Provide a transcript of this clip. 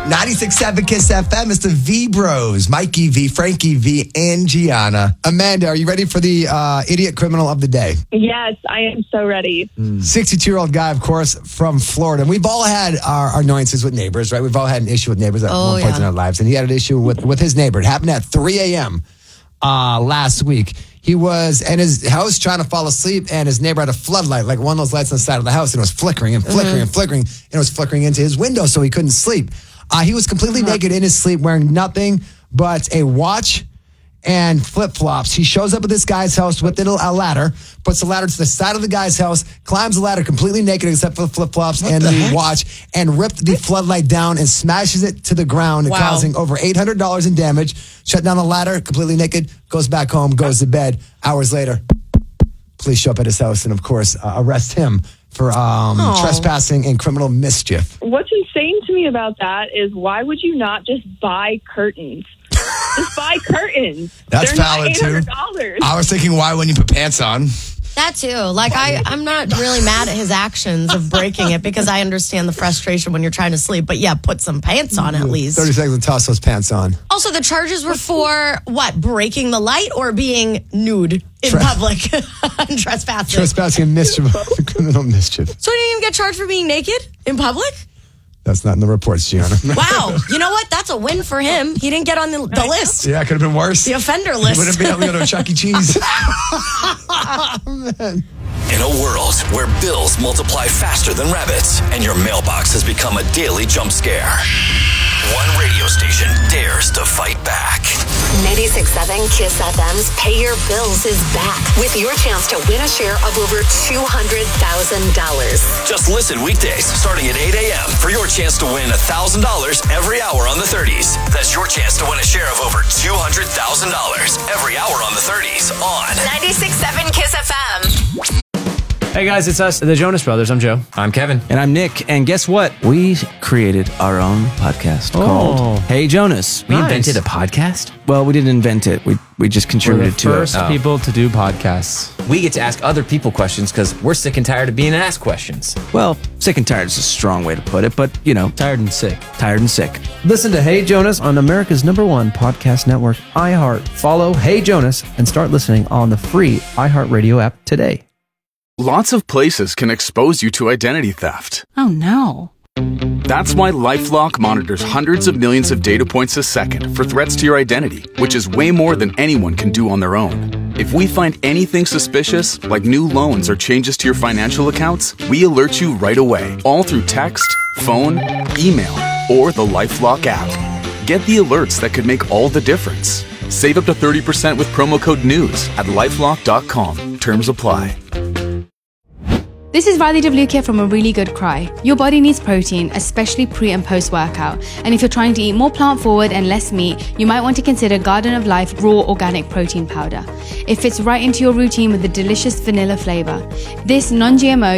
96.7 Kiss FM. It's the V Bros. Mikey V, Frankie V, and Gianna. Amanda, are you ready for the idiot criminal of the day? Yes, I am so ready. 62-year-old guy, of course, from Florida. And we've all had our annoyances with neighbors, right? We've all had an issue with neighbors at one point in our lives. And he had an issue with his neighbor. It happened at 3 a.m. Last week. He was in his house trying to fall asleep, and his neighbor had a floodlight, like one of those lights on the side of the house, and it was flickering and flickering and flickering, and it was flickering into his window, so he couldn't sleep. He was completely naked in his sleep, wearing nothing but a watch and flip-flops. He shows up at this guy's house with a ladder, puts the ladder to the side of the guy's house, climbs the ladder completely naked except for the flip-flops and the watch, and ripped the floodlight down and smashes it to the ground, causing over $800 in damage. Shut down the ladder, completely naked, goes back home, goes to bed. Hours later, police show up at his house and, of course, arrest him for trespassing and criminal mischief. What's insane to me about that is why would you not just buy curtains? Just buy curtains. That's They're valid, not too. $800. I was thinking, why when you put pants on? That too. Like, I'm not really mad at his actions of breaking it because I understand the frustration when you're trying to sleep. But yeah, put some pants on at least. 30 seconds to toss those pants on. Also, the charges were for what? Breaking the light or being nude in public and trespassing? Trespassing and mischief, criminal mischief. So he didn't even get charged for being naked in public? That's not in the reports, Gianna. Wow. You know what? That's a win for him. He didn't get on the list. Yeah, it could have been worse. The offender list. Wouldn't be able to go to a Chuck E. Cheese. In a world where bills multiply faster than rabbits and your mailbox has become a daily jump scare, one radio station dares to fight back. 96.7 Kiss FM's Pay Your Bills is back with your chance to win a share of over $200,000. Just listen weekdays starting at 8 a.m. for your chance to win $1,000 every hour on the 30s. That's your chance to win a share of over $200,000 every hour on the 30s on 96.7 Kiss FM. Hey guys, it's us, the Jonas Brothers. I'm Joe. I'm Kevin. And I'm Nick. And guess what? We created our own podcast called Hey Jonas. We invented a podcast? Well, we didn't invent it. We just contributed to it. We're the first people to do podcasts. We get to ask other people questions because we're sick and tired of being asked questions. Well, sick and tired is a strong way to put it, but, you know. Tired and sick. Tired and sick. Listen to Hey Jonas on America's #1 podcast network, iHeart. Follow Hey Jonas and start listening on the free iHeartRadio app today. Lots of places can expose you to identity theft. Oh no. That's why LifeLock monitors hundreds of millions of data points a second for threats to your identity, which is way more than anyone can do on their own. If we find anything suspicious, like new loans or changes to your financial accounts, we alert you right away, all through text, phone, email, or the LifeLock app. Get the alerts that could make all the difference. Save up to 30% with promo code NEWS at LifeLock.com. Terms apply. This is Riley WK from A Really Good Cry. Your body needs protein, especially pre and post workout. And if you're trying to eat more plant forward and less meat, you might want to consider Garden of Life Raw Organic Protein Powder. It fits right into your routine with a delicious vanilla flavor. This non-GMO